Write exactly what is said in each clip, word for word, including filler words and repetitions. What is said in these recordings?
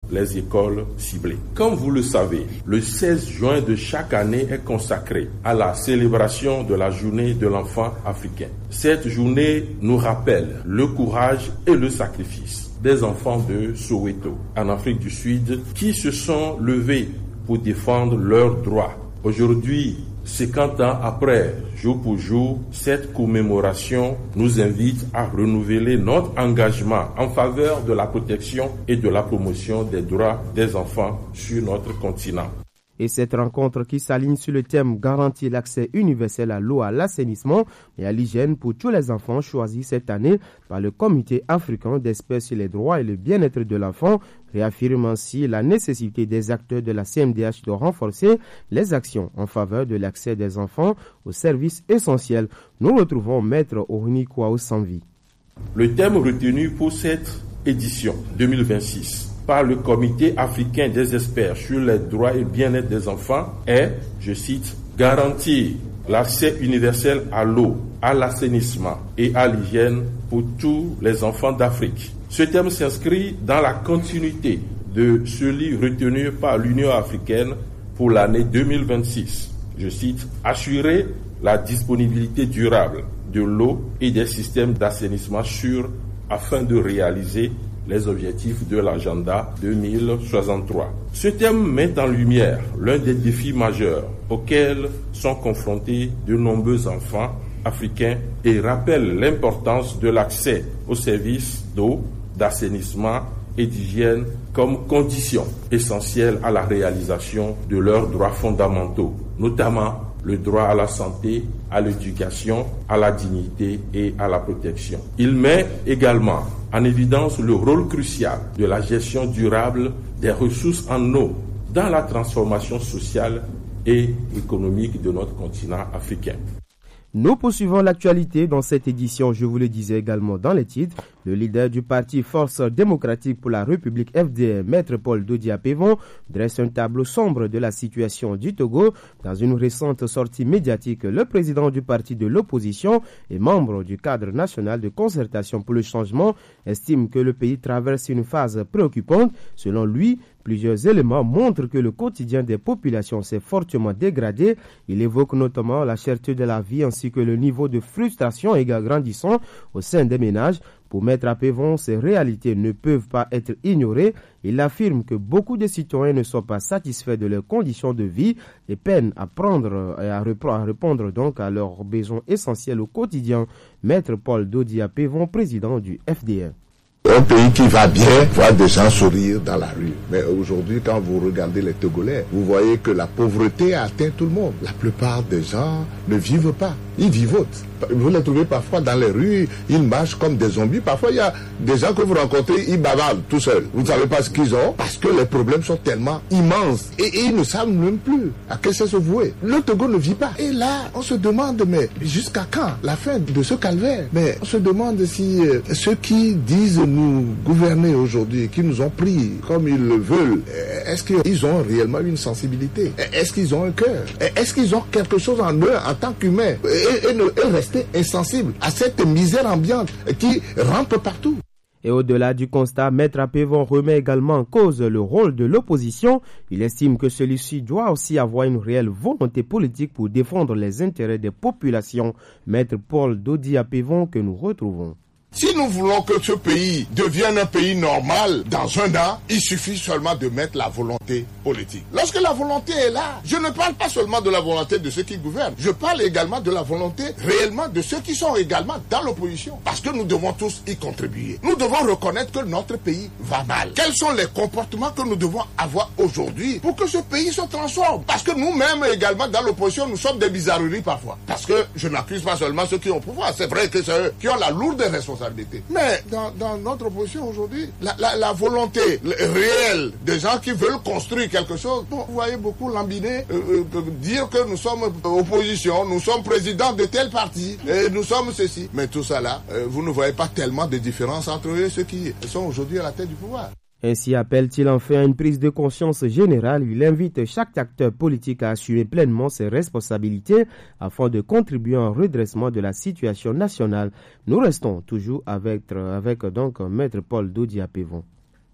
les écoles ciblées. Comme vous le savez, le seize juin de chaque année est consacré à la célébration de la journée de l'enfant africain. Cette journée nous rappelle le courage et le sacrifice des enfants de Soweto, en Afrique du Sud, qui se sont levés pour défendre leurs droits. Aujourd'hui, cinquante ans après, jour pour jour, cette commémoration nous invite à renouveler notre engagement en faveur de la protection et de la promotion des droits des enfants sur notre continent. Et cette rencontre qui s'aligne sur le thème « Garantir l'accès universel à l'eau, à l'assainissement et à l'hygiène pour tous les enfants » choisi cette année par le Comité africain d'experts sur les droits et le bien-être de l'enfant réaffirme ainsi la nécessité des acteurs de la C M D H de renforcer les actions en faveur de l'accès des enfants aux services essentiels. Nous retrouvons Maître Orini Kouao Sanvi. Le thème retenu pour cette édition deux mille vingt-six par le Comité africain des experts sur les droits et le bien-être des enfants est, je cite, « Garantir l'accès universel à l'eau, à l'assainissement et à l'hygiène pour tous les enfants d'Afrique ». Ce thème s'inscrit dans la continuité de celui retenu par l'Union africaine pour l'année deux mille vingt-six. Je cite, « Assurer la disponibilité durable de l'eau et des systèmes d'assainissement sûrs afin de réaliser les objectifs de l'agenda deux mille soixante-trois. Ce thème met en lumière l'un des défis majeurs auxquels sont confrontés de nombreux enfants africains et rappelle l'importance de l'accès aux services d'eau, d'assainissement et d'hygiène comme condition essentielle à la réalisation de leurs droits fondamentaux, notamment le droit à la santé, à l'éducation, à la dignité et à la protection. Il met également en évidence le rôle crucial de la gestion durable des ressources en eau dans la transformation sociale et économique de notre continent africain. Nous poursuivons l'actualité dans cette édition, je vous le disais également dans les titres. Le leader du parti Force démocratique pour la République F D R, Maître Paul Dodi Apevon, dresse un tableau sombre de la situation du Togo. Dans une récente sortie médiatique, le président du parti de l'opposition et membre du cadre national de concertation pour le changement estime que le pays traverse une phase préoccupante. Selon lui, plusieurs éléments montrent que le quotidien des populations s'est fortement dégradé. Il évoque notamment la cherté de la vie ainsi que le niveau de frustration égal grandissant au sein des ménages. Pour Maître Apevon, ces réalités ne peuvent pas être ignorées. Il affirme que beaucoup de citoyens ne sont pas satisfaits de leurs conditions de vie et peinent à prendre et à répondre donc à leurs besoins essentiels au quotidien. Maître Paul Dodi Apevon, président du F D R. Un pays qui va bien, voit des gens sourire dans la rue. Mais aujourd'hui, quand vous regardez les Togolais, vous voyez que la pauvreté a atteint tout le monde. La plupart des gens ne vivent pas, ils vivotent. Vous les trouvez parfois dans les rues, ils marchent comme des zombies. Parfois, il y a des gens que vous rencontrez, ils bavardent tout seuls. Vous ne savez pas ce qu'ils ont parce que les problèmes sont tellement immenses. Et, et ils ne savent même plus à quel sens se vouer. Le Togo ne vit pas. Et là, on se demande, mais jusqu'à quand la fin de ce calvaire? Mais on se demande si euh, ceux qui disent nous gouverner aujourd'hui, qui nous ont pris comme ils le veulent, est-ce qu'ils ont réellement une sensibilité? Est-ce qu'ils ont un cœur? Est-ce qu'ils ont quelque chose en eux en tant qu'humains? Et, et, et rester insensibles à cette misère ambiante qui rampe partout. Et au-delà du constat, Maître Apevon remet également en cause le rôle de l'opposition. Il estime que celui-ci doit aussi avoir une réelle volonté politique pour défendre les intérêts des populations. Maître Paul Dodi Apevon que nous retrouvons. Si nous voulons que ce pays devienne un pays normal dans un an, il suffit seulement de mettre la volonté politique. Lorsque la volonté est là, je ne parle pas seulement de la volonté de ceux qui gouvernent, je parle également de la volonté réellement de ceux qui sont également dans l'opposition. Parce que nous devons tous y contribuer. Nous devons reconnaître que notre pays va mal. Quels sont les comportements que nous devons avoir aujourd'hui pour que ce pays se transforme? Parce que nous-mêmes également dans l'opposition, nous sommes des bizarreries parfois. Parce que je n'accuse pas seulement ceux qui ont le pouvoir, c'est vrai que c'est eux qui ont la lourde responsabilité. Mais dans, dans notre opposition aujourd'hui, la, la, la volonté réelle des gens qui veulent construire quelque chose, bon, vous voyez beaucoup lambiner, euh, euh, dire que nous sommes opposition, nous sommes présidents de tel parti, et nous sommes ceci. Mais tout ça là, euh, vous ne voyez pas tellement de différence entre eux et ceux qui sont aujourd'hui à la tête du pouvoir. Ainsi appelle-t-il enfin à une prise de conscience générale. Il invite chaque acteur politique à assumer pleinement ses responsabilités afin de contribuer au redressement de la situation nationale. Nous restons toujours avec, avec donc Maître Paul Dodi Apevon.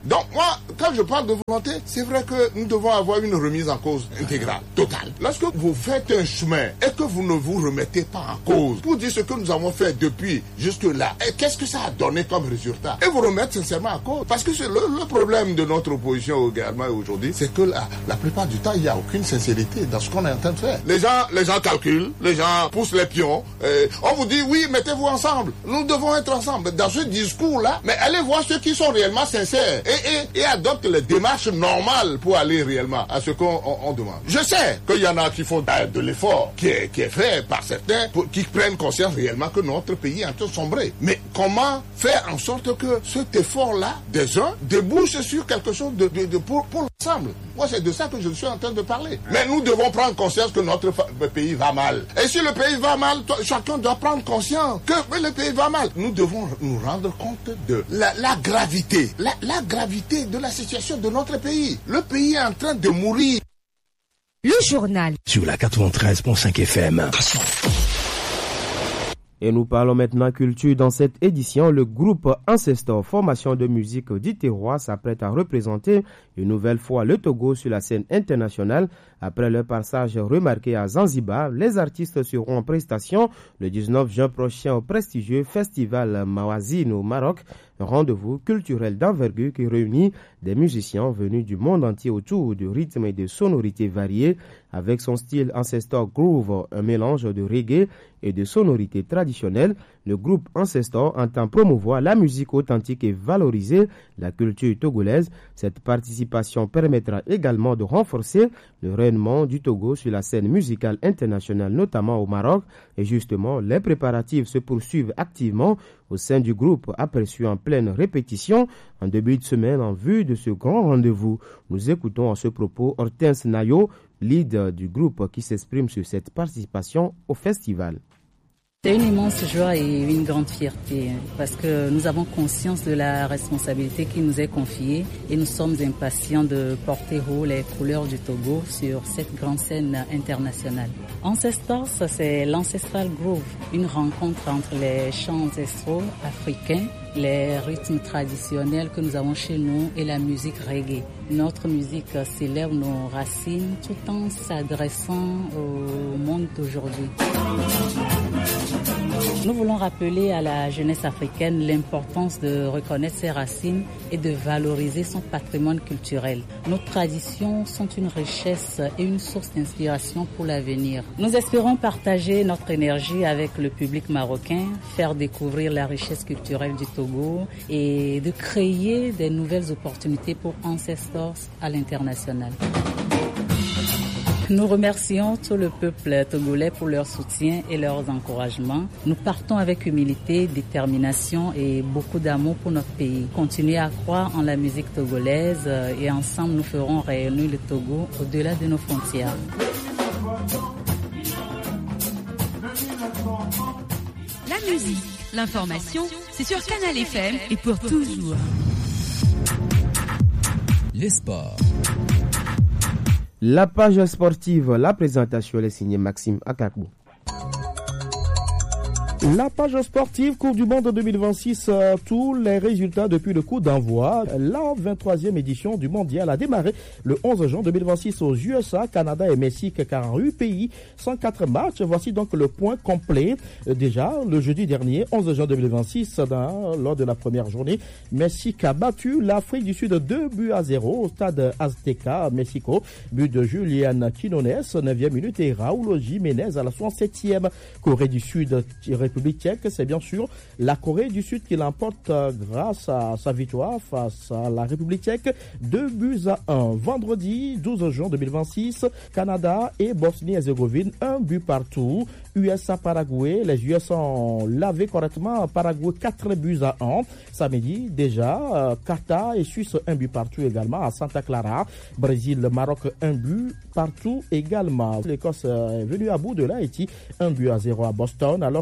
Donc moi, quand je parle de volonté, c'est vrai que nous devons avoir une remise en cause intégrale, totale. Lorsque vous faites un chemin et que vous ne vous remettez pas en cause pour dire ce que nous avons fait depuis jusque-là, et qu'est-ce que ça a donné comme résultat, et vous remettre sincèrement en cause. Parce que c'est le, le problème de notre opposition également aujourd'hui, c'est que la, la plupart du temps, il n'y a aucune sincérité dans ce qu'on est en train de faire. Les gens, les gens calculent, les gens poussent les pions, et on vous dit oui, mettez-vous ensemble, nous devons être ensemble. Dans ce discours-là, mais allez voir ceux qui sont réellement sincères et, et, et adoptent les démarches normales pour aller réellement à ce qu'on on, on demande. Je sais qu'il y en a qui font de l'effort qui est, qui est fait par certains pour, qui prennent conscience réellement que notre pays est en train de sombrer. Mais comment faire en sorte que cet effort-là des uns débouche sur quelque chose de, de, de pour, pour l'ensemble? Moi, c'est de ça que je suis en train de parler. Mais nous devons prendre conscience que notre pays va mal. Et si le pays va mal, chacun doit prendre conscience que le pays va mal. Nous devons nous rendre compte de la, la gravité, la, la gravité de la situation de notre pays. Le pays est en train de mourir. Le journal. Sur la quatre-vingt-treize virgule cinq F M. Et nous parlons maintenant culture. Dans cette édition, le groupe Ancestor, formation de musique d'Iterrois, s'apprête à représenter une nouvelle fois le Togo sur la scène internationale. Après leur passage remarqué à Zanzibar, les artistes seront en prestation le dix-neuf juin prochain au prestigieux festival Mawazine au Maroc, un rendez-vous culturel d'envergure qui réunit des musiciens venus du monde entier autour de rythmes et de sonorités variées. Avec son style Ancestor Groove, un mélange de reggae et de sonorités traditionnelles, le groupe Ancestor entend promouvoir la musique authentique et valoriser la culture togolaise. Cette participation permettra également de renforcer le rayonnement du Togo sur la scène musicale internationale, notamment au Maroc. Et justement, les préparatifs se poursuivent activement au sein du groupe, aperçu en pleine répétition en début de semaine en vue de ce grand rendez-vous. Nous écoutons à ce propos Hortense Nayo, leader du groupe, qui s'exprime sur cette participation au festival. C'est une immense joie et une grande fierté parce que nous avons conscience de la responsabilité qui nous est confiée et nous sommes impatients de porter haut les couleurs du Togo sur cette grande scène internationale. Ancestors, c'est l'Ancestral Groove, une rencontre entre les chants ancestraux africains, les rythmes traditionnels que nous avons chez nous et la musique reggae. Notre musique célèbre nos racines tout en s'adressant au monde d'aujourd'hui. Nous voulons rappeler à la jeunesse africaine l'importance de reconnaître ses racines et de valoriser son patrimoine culturel. Nos traditions sont une richesse et une source d'inspiration pour l'avenir. Nous espérons partager notre énergie avec le public marocain, faire découvrir la richesse culturelle du Togo et de créer des nouvelles opportunités pour Ancestors à l'international. Nous remercions tout le peuple togolais pour leur soutien et leurs encouragements. Nous partons avec humilité, détermination et beaucoup d'amour pour notre pays. Continuez à croire en la musique togolaise et ensemble nous ferons rayonner le Togo au-delà de nos frontières. La musique, l'information, c'est sur Canal F M et pour toujours. Les sports. La page sportive, la présentation est signée Maxime Akakbou. La page sportive Coupe du Monde deux mille vingt-six, euh, tous les résultats depuis le coup d'envoi. La vingt-troisième édition du Mondial a démarré le onze juin deux mille vingt-six aux U S A, Canada et Mexique, quarante-huit pays, cent quatre matchs. Voici donc le point complet. Euh, déjà, le jeudi dernier, onze juin deux mille vingt-six, dans, lors de la première journée, Mexique a battu l'Afrique du Sud deux buts à zéro au stade Azteca, Mexico. But de Julian Quinones, neuvième minute, et Raúl Jiménez à la soixante-septième. Corée du Sud, République tchèque, c'est bien sûr la Corée du Sud qui l'emporte grâce à sa victoire face à la République tchèque, deux buts à un. Vendredi douze juin deux mille vingt-six, Canada et Bosnie-Herzégovine, un but partout. U S A Paraguay, les U S A ont lavé correctement Paraguay quatre buts à un. Samedi déjà, Qatar et Suisse, un but partout également à Santa Clara. Brésil, Maroc, un but partout également. L'Écosse est venue à bout de l'Haïti, un but à zéro à Boston, alors que Los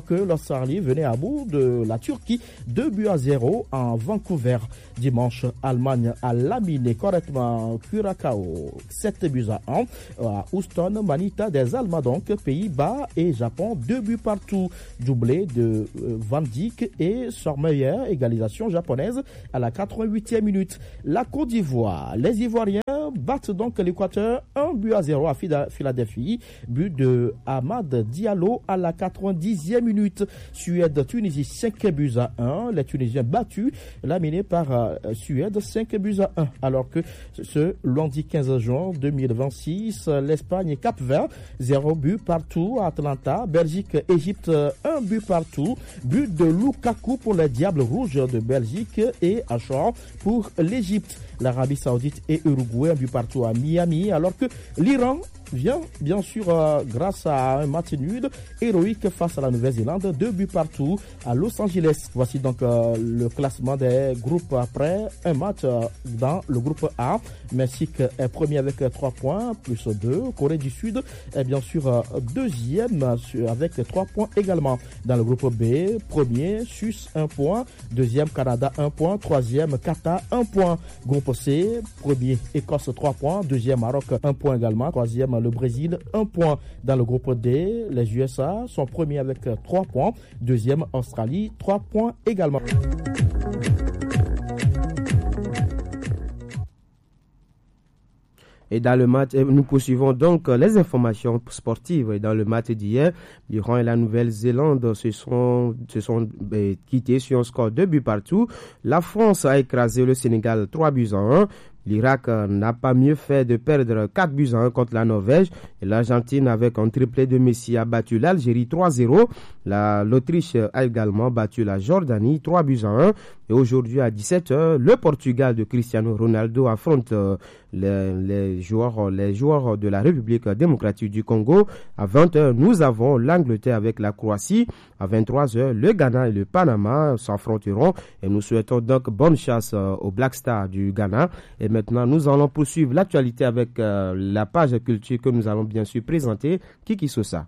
Australie venait à bout de la Turquie, deux buts à zéro en Vancouver. Dimanche, Allemagne a laminé correctement Curaçao, sept buts à un. À Houston, Manita des Allemands donc, Pays-Bas et Japon, deux buts partout. Doublé de Van Dijk et Sormeyer, égalisation japonaise à la quatre-vingt-huitième minute. La Côte d'Ivoire, les Ivoiriens battent donc l'Équateur, un but à zéro à Philadelphie, but de Ahmad Diallo à la quatre-vingt-dixième minute. Suède, Tunisie, cinq buts à un. Les Tunisiens battus, laminés par euh, Suède, cinq buts à un. Alors que ce lundi quinze juin deux mille vingt-six, l'Espagne et Cap-Vert, zéro but partout à Atlanta. Belgique, Égypte, un but partout. But de Lukaku pour les Diables Rouges de Belgique et Achor pour l'Égypte. L'Arabie Saoudite et Uruguay, un but partout à Miami, alors que l'Iran vient bien sûr euh, grâce à un match nul héroïque face à la Nouvelle-Zélande, deux buts partout à Los Angeles. Voici donc euh, le classement des groupes après un match euh, dans le groupe A. Mexique est premier avec trois points plus deux. Corée du Sud est bien sûr euh, deuxième avec trois points également. Dans le groupe B, premier Suisse un point, deuxième Canada un point, troisième Qatar un point. Groupe C, premier Écosse trois points, deuxième Maroc un point également, troisième le Brésil un point. Dans le groupe D, les U S A sont premiers avec trois points, deuxième Australie trois points également. Et dans le match, nous poursuivons donc les informations sportives. Et dans le match d'hier, l'Iran et la Nouvelle-Zélande se sont, se sont eh, quittés sur un score de buts partout. La France a écrasé le Sénégal trois buts à un. L'Irak n'a pas mieux fait de perdre quatre buts à un contre la Norvège. Et l'Argentine, avec un triplé de Messi, a battu l'Algérie trois zéro. La, l'Autriche a également battu la Jordanie trois buts à un. Et aujourd'hui à dix-sept heures, le Portugal de Cristiano Ronaldo affronte euh, les, les, joueurs, les joueurs de la République démocratique du Congo. À vingt heures, nous avons l'Angleterre avec la Croatie. À vingt-trois heures, le Ghana et le Panama s'affronteront. Et nous souhaitons donc bonne chasse euh, aux Black Stars du Ghana. Et maintenant, nous allons poursuivre l'actualité avec euh, la page culture que nous allons bien sûr présenter. Kiki Sosa.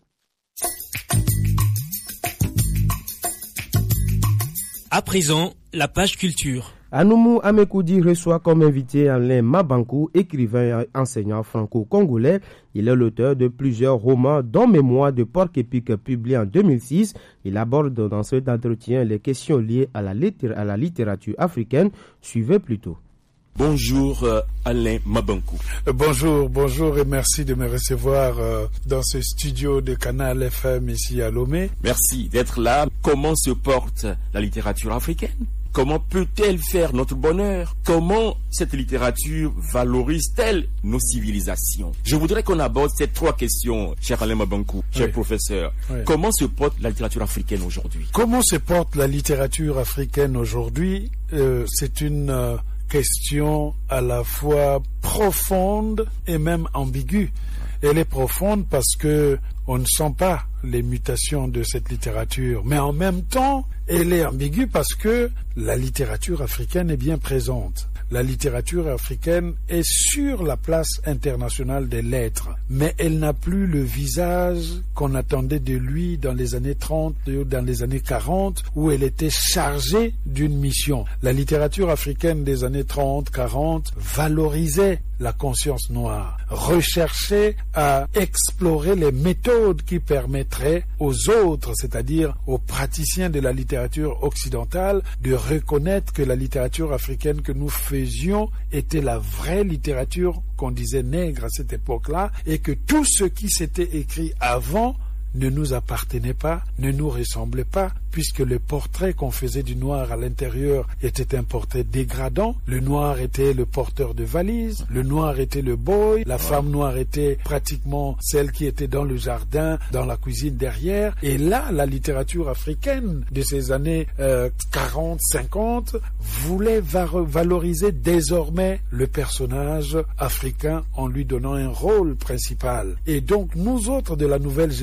À présent, la page culture. Anoumou Amekoudi reçoit comme invité Alain Mabankou, écrivain et enseignant franco-congolais. Il est l'auteur de plusieurs romans, dont Mémoire de porc épic publié en deux mille six. Il aborde dans cet entretien les questions liées à la, littér- à la littérature africaine. Suivez plutôt. Bonjour euh, Alain Mabankou. Euh, bonjour, bonjour et merci de me recevoir euh, dans ce studio de Canal F M ici à Lomé. Merci d'être là. Comment se porte la littérature africaine ? Comment peut-elle faire notre bonheur ? Comment cette littérature valorise-t-elle nos civilisations ? Je voudrais qu'on aborde ces trois questions, cher Alain Mabankou, cher oui. professeur. Oui. Comment se porte la littérature africaine aujourd'hui ? Comment se porte la littérature africaine aujourd'hui ? euh, C'est une... Euh, question à la fois profonde et même ambiguë. Elle est profonde parce que on ne sent pas les mutations de cette littérature, mais en même temps, elle est ambiguë parce que la littérature africaine est bien présente. La littérature africaine est sur la place internationale des lettres, mais elle n'a plus le visage qu'on attendait de lui dans les années trente, dans les années quarante, où elle était chargée d'une mission. La littérature africaine des années trente, quarante valorisait la conscience noire, recherchait à explorer les méthodes qui permettraient aux autres, c'est-à-dire aux praticiens de la littérature occidentale, de reconnaître que la littérature africaine que nous faisions était la vraie littérature qu'on disait nègre à cette époque-là, et que tout ce qui s'était écrit avant ne nous appartenait pas, ne nous ressemblait pas, puisque le portrait qu'on faisait du noir à l'intérieur était un portrait dégradant. Le noir était le porteur de valises, le noir était le boy, la ouais. femme noire était pratiquement celle qui était dans le jardin, dans la cuisine derrière. Et là, la littérature africaine de ces années euh, quarante, cinquante voulait valoriser désormais le personnage africain en lui donnant un rôle principal. Et donc, nous autres de la nouvelle génération,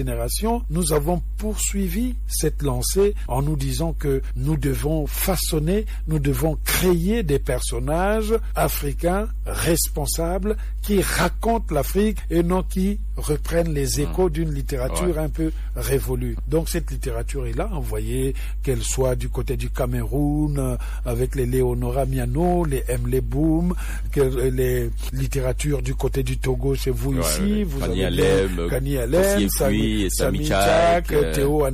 civilisation, nous avons poursuivi cette lancée en nous disant que nous devons façonner, nous devons créer des personnages africains responsables qui racontent l'Afrique et non qui reprennent les échos d'une littérature ouais. un peu révolue. Donc cette littérature est là, vous voyez, qu'elle soit du côté du Cameroun, euh, avec les Léonora Miano, les Emle Boum, que les littératures du côté du Togo chez vous ouais, ici, ouais. vous Kani avez Alem, Kani Alem, Sami, Sami Tchak, euh, Théo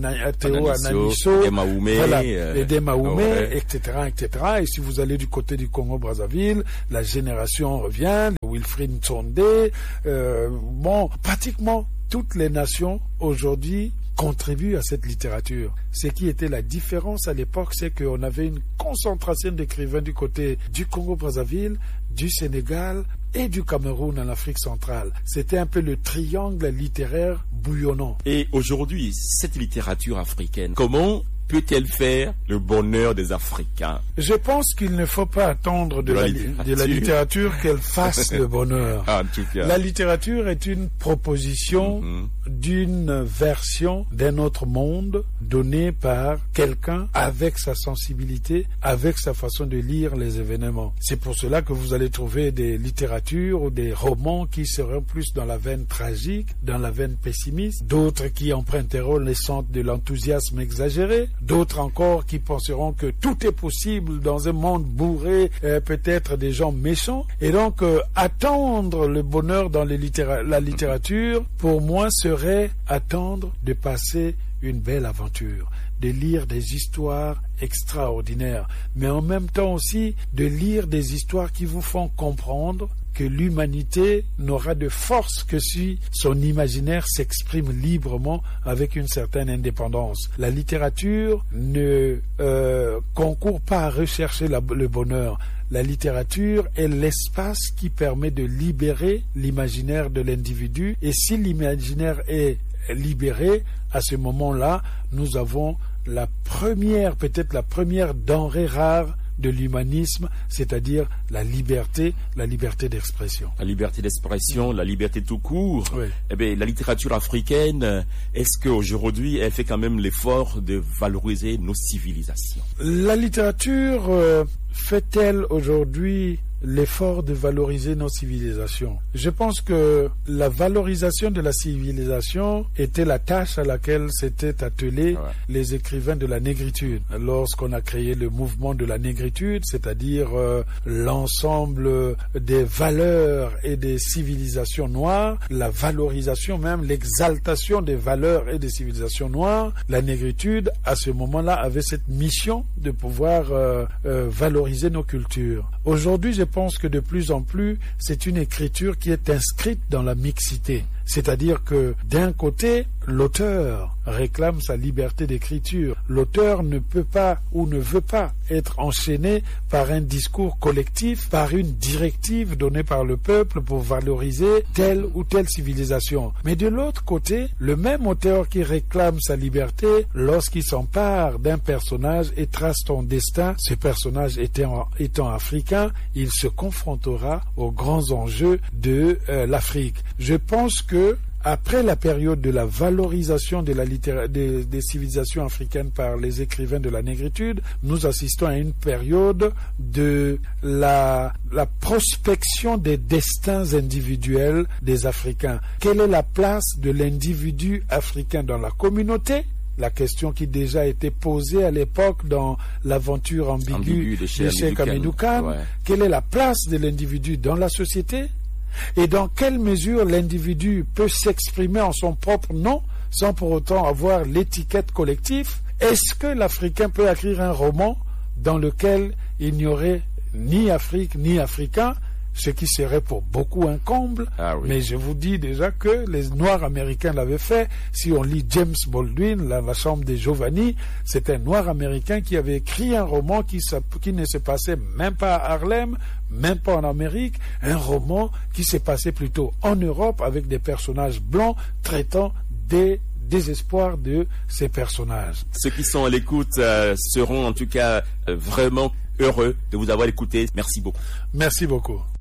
Ananiso, Demaoumé, voilà, euh, les Demaoumé, ouais. et cetera, et cetera. Et si vous allez du côté du Congo-Brazzaville, la génération revient, Wilfried Ntsonde, euh, bon, pratiquement toutes les nations aujourd'hui contribuent à cette littérature. Ce qui était la différence à l'époque, c'est qu'on avait une concentration d'écrivains du côté du Congo-Brazzaville, du Sénégal et du Cameroun en Afrique centrale. C'était un peu le triangle littéraire bouillonnant. Et aujourd'hui, cette littérature africaine, comment peut-elle faire le bonheur des Africains? Je pense qu'il ne faut pas attendre de, de, la, la, littérature. de la littérature qu'elle fasse le bonheur. En tout cas. La littérature est une proposition mm-hmm. d'une version d'un autre monde donnée par quelqu'un avec sa sensibilité, avec sa façon de lire les événements. C'est pour cela que vous allez trouver des littératures ou des romans qui seront plus dans la veine tragique, dans la veine pessimiste, d'autres qui emprunteront les centres de l'enthousiasme exagéré, d'autres encore qui penseront que tout est possible dans un monde bourré, euh, peut-être des gens méchants. Et donc, euh, attendre le bonheur dans les littéra- la littérature, pour moi, serait attendre de passer une belle aventure, de lire des histoires extraordinaires, mais en même temps aussi de lire des histoires qui vous font comprendre que l'humanité n'aura de force que si son imaginaire s'exprime librement avec une certaine indépendance. La littérature ne euh, concourt pas à rechercher la, le bonheur. La littérature est l'espace qui permet de libérer l'imaginaire de l'individu, et si l'imaginaire est libéré, à ce moment-là, nous avons la première, peut-être la première denrée rare de l'humanisme, c'est-à-dire la liberté, la liberté d'expression. La liberté d'expression, la liberté tout court. Oui. Eh bien, la littérature africaine, est-ce qu'aujourd'hui, elle fait quand même l'effort de valoriser nos civilisations? La littérature euh, fait-elle aujourd'hui l'effort de valoriser nos civilisations? Je pense que la valorisation de la civilisation était la tâche à laquelle s'étaient attelés ouais. les écrivains de la négritude. Lorsqu'on a créé le mouvement de la négritude, c'est-à-dire euh, l'ensemble des valeurs et des civilisations noires, la valorisation même, l'exaltation des valeurs et des civilisations noires, la négritude, à ce moment-là, avait cette mission de pouvoir euh, euh, valoriser nos cultures. Aujourd'hui, je pense que de plus en plus, c'est une écriture qui est inscrite dans la mixité. C'est-à-dire que d'un côté, l'auteur réclame sa liberté d'écriture. L'auteur ne peut pas ou ne veut pas être enchaîné par un discours collectif, par une directive donnée par le peuple pour valoriser telle ou telle civilisation. Mais de l'autre côté, le même auteur qui réclame sa liberté, lorsqu'il s'empare d'un personnage et trace son destin, ce personnage étant, étant africain, il se confrontera aux grands enjeux de euh, l'Afrique. Je pense que après la période de la valorisation de la littéra- des, des civilisations africaines par les écrivains de la négritude, nous assistons à une période de la, la prospection des destins individuels des Africains. Quelle est la place de l'individu africain dans la communauté? La question qui déjà été posée à l'époque dans l'aventure ambiguë Ambigu de Cheikh Hamidou Kane. Ouais. Quelle est la place de l'individu dans la société? Et dans quelle mesure l'individu peut s'exprimer en son propre nom sans pour autant avoir l'étiquette collective? Est-ce que l'Africain peut écrire un roman dans lequel il n'y aurait ni Afrique ni Africain, ce qui serait pour beaucoup un comble? Ah oui. Mais je vous dis déjà que les Noirs américains l'avaient fait. Si on lit James Baldwin, la, la chambre des Giovanni, c'est un Noir américain qui avait écrit un roman qui, qui ne se passait même pas à Harlem, même pas en Amérique, un roman qui s'est passé plutôt en Europe avec des personnages blancs traitant des désespoir de ces personnages. Ceux qui sont à l'écoute euh, seront en tout cas euh, vraiment heureux de vous avoir écouté. Merci beaucoup. Merci beaucoup.